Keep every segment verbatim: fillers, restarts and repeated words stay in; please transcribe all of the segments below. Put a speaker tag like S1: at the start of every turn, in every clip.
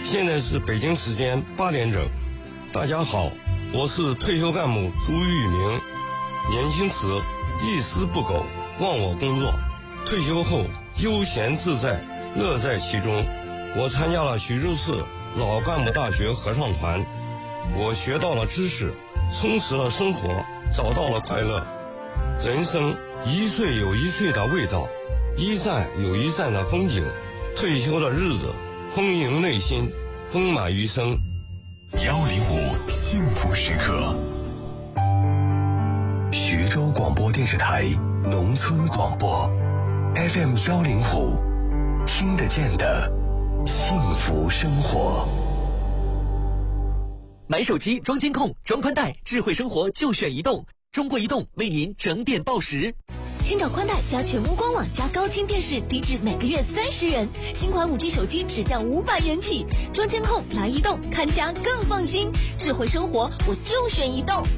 S1: 现在是北京时间八点整。大家好，我是退休干部朱玉明。年轻时一丝不苟，忘我工作，退休后悠闲自在，乐在其中。我参加了徐州市老干部大学合唱团，我学到了知识，充实了生活，找到了快乐。人生一岁有一岁的味道，一站有一站的风景。退休的日子丰盈内心，丰满余生。
S2: 幺零五幸福时刻，徐州广播电视台农村广播 F M 幺零五，听得见的幸福生活。
S3: 买手机装监控装宽带，智慧生活就选移动。中国移动为您整点报时。
S4: 千兆宽带加全屋官网加高清电视，低至每个月三十元。新款五 G 手机只降五百元起。装监控来移动，看家更放心。智慧生活，我就选移动。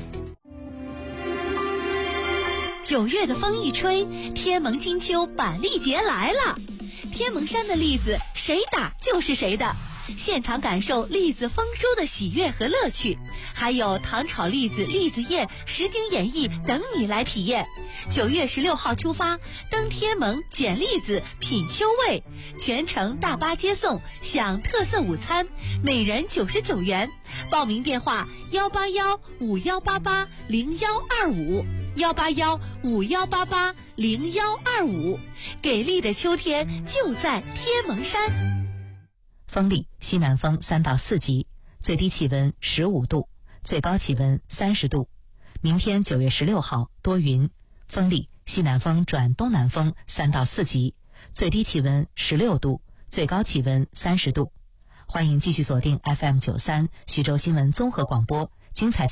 S4: 九月的风一吹，天蒙金秋板栗节来了。天蒙山的栗子，谁打就是谁的。现场感受栗子丰收的喜悦和乐趣，还有糖炒栗子、栗子宴、实景演绎等你来体验。九月十六号出发，登天蒙捡栗子品秋味，全程大巴接送，享特色午餐，每人九十九元。报名电话幺八幺五幺八八零幺二五幺八幺五幺八八零幺二五。给力的秋天就在天蒙山。
S5: 风力西南风三到四级，最低气温十五度，最高气温三十度。明天九月十六号多云，风力西南风转东南风三到四级，最低气温十六度，最高气温三十度。欢迎继续锁定 F M 九三徐州新闻综合广播，精彩